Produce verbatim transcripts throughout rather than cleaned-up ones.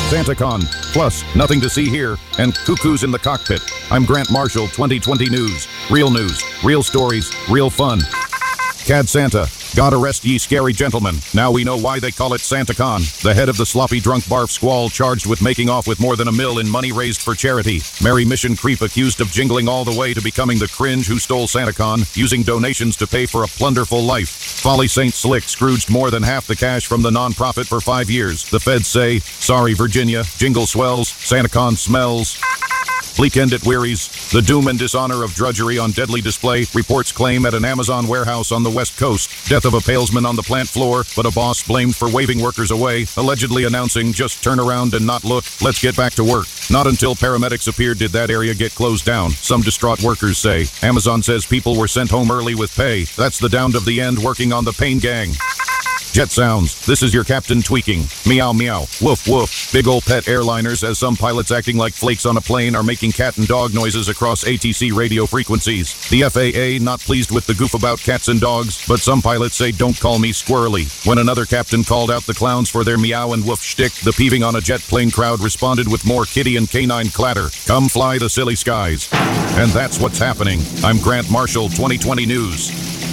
SantaCon, plus Nothing to See Here, and Cuckoos in the Cockpit. I'm Grant Marshall, twenty twenty News. Real news, real stories, real fun. Cad Santa, God arrest ye scary gentlemen. Now we know why they call it SantaCon. The head of the sloppy drunk barf squall charged with making off with more than a mill in money raised for charity. Merry Mission Creep accused of jingling all the way to becoming the cringe who stole SantaCon, using donations to pay for a plunderful life. Folly Saint Slick scrooged more than half the cash from the nonprofit for five years. The feds say, sorry Virginia, jingle swells, SantaCon smells. Bleak end at Weary's. The doom and dishonor of drudgery on deadly display. Reports claim at an Amazon warehouse on the West Coast. Death of a salesman on the plant floor, but a boss blamed for waving workers away, allegedly announcing, just turn around and not look, let's get back to work. Not until paramedics appeared did that area get closed down, some distraught workers say. Amazon says people were sent home early with pay. That's the down of the end working on the pain gang. Jet sounds. This is your captain tweaking. Meow meow. Woof woof. Big ol' pet airliners, as some pilots acting like flakes on a plane are making cat and dog noises across A T C radio frequencies. The F A A not pleased with the goof about cats and dogs, but some pilots say don't call me squirrely. When another captain called out the clowns for their meow and woof shtick, the peeving on a jet plane crowd responded with more kitty and canine clatter. Come fly the silly skies. And that's what's happening. I'm Grant Marshall, twenty twenty News.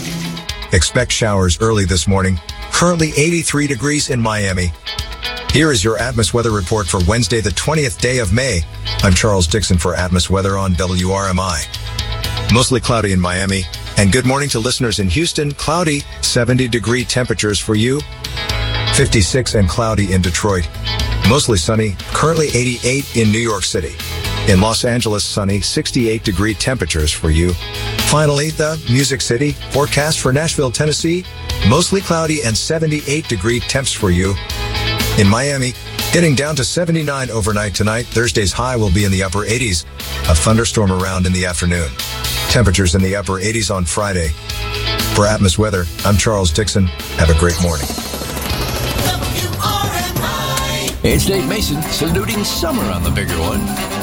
Expect showers early this morning. Currently eighty-three degrees in Miami. Here is your Atmos Weather Report for Wednesday, the twentieth day of May. I'm Charles Dixon for Atmos Weather on W R M I. Mostly cloudy in Miami. And good morning to listeners in Houston. Cloudy, seventy degree temperatures for you. fifty-six and cloudy in Detroit. Mostly sunny, currently eighty-eight in New York City. In Los Angeles, sunny, sixty-eight degree temperatures for you. Finally, the Music City forecast for Nashville, Tennessee, mostly cloudy and seventy-eight degree temps for you. In Miami, getting down to seventy-nine overnight tonight. Thursday's high will be in the upper eighties. A thunderstorm around in the afternoon. Temperatures in the upper eighties on Friday. For Atmos Weather, I'm Charles Dixon. Have a great morning. It's Dave Mason saluting summer on the bigger one.